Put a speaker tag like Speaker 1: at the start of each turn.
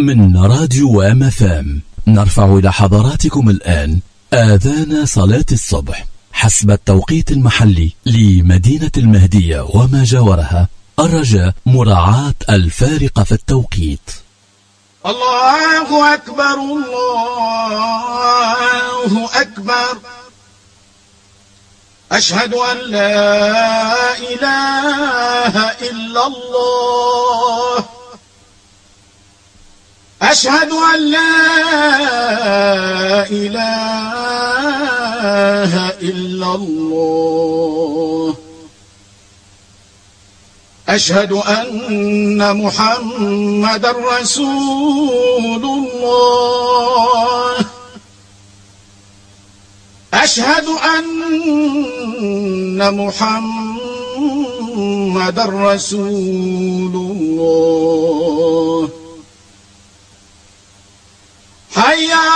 Speaker 1: من راديو MFM نرفع إلى حضراتكم الآن آذان صلاة الصبح حسب التوقيت المحلي لمدينة المهدية وما جاورها، الرجاء مراعاة الفارق في التوقيت.
Speaker 2: الله أكبر الله أكبر، أشهد أن لا إله إلا الله، أشهد أن لا إله إلا الله، أشهد أن محمد رسول الله، أشهد أن محمد رسول الله. حي